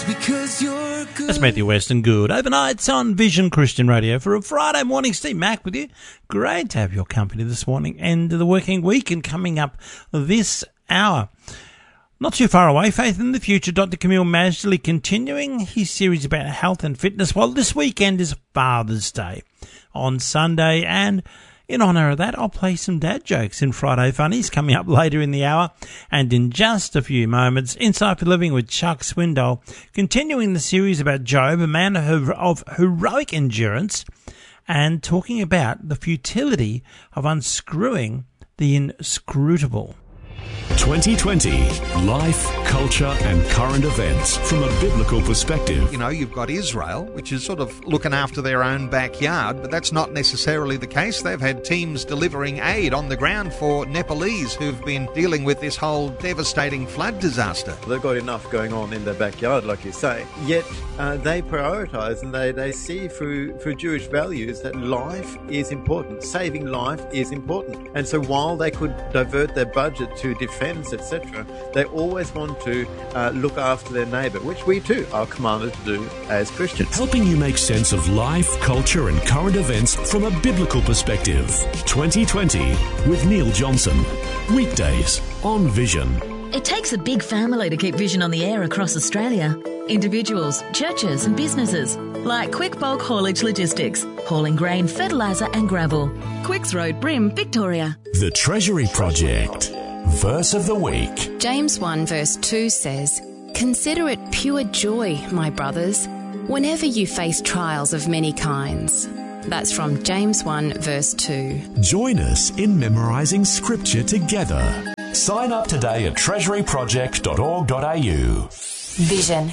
because you're good. That's Matthew Weston. Good overnights on Vision Christian Radio for a Friday morning. Steve Mack with you. Great to have your company this morning and the working week and coming up this hour. Not too far away, Faith in the Future, Dr. Camille Masley continuing his series about health and fitness. Well, this weekend is Father's Day on Sunday, and in honour of that, I'll play some dad jokes in Friday Funnies coming up later in the hour. And in just a few moments, Insight for Living with Chuck Swindoll, continuing the series about Job, a man of heroic endurance, and talking about the futility of unscrewing the inscrutable. 2020, life, culture and current events from a biblical perspective. You know, you've got Israel, which is sort of looking after their own backyard, but that's not necessarily the case. They've had teams delivering aid on the ground for Nepalese who've been dealing with this whole devastating flood disaster. They've got enough going on in their backyard, like you say, yet they prioritise and they see through Jewish values that life is important, saving life is important. And so while they could divert their budget to defence, etc., they always want to look after their neighbour, which we too are commanded to do as Christians. Helping you make sense of life, culture and current events from a biblical perspective. 2020 with Neil Johnson. Weekdays on Vision. It takes a big family to keep Vision on the air across Australia. Individuals, churches and businesses like Quick Bulk Haulage Logistics, hauling grain, fertiliser and gravel. Quicks Road, Brim, Victoria. The Treasury Project. Verse of the week. James 1 verse 2 says, "Consider it pure joy, my brothers, whenever you face trials of many kinds." That's from James 1 verse 2. Join us in memorising scripture together. Sign up today at treasuryproject.org.au. Vision.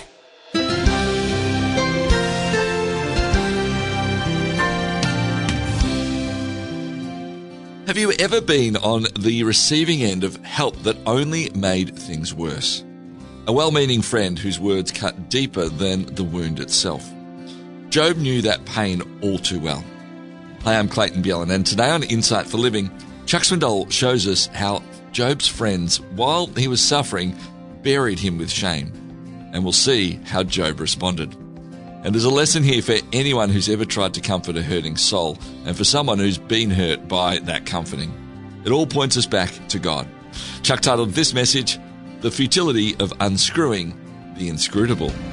Have you ever been on the receiving end of help that only made things worse? A well-meaning friend whose words cut deeper than the wound itself. Job knew that pain all too well. Hi, I'm Clayton Bjellan, and today on Insight for Living, Chuck Swindoll shows us how Job's friends, while he was suffering, buried him with shame. And we'll see how Job responded. And there's a lesson here for anyone who's ever tried to comfort a hurting soul, and for someone who's been hurt by that comforting. It all points us back to God. Chuck titled this message, "The Futility of Unscrewing the Inscrutable."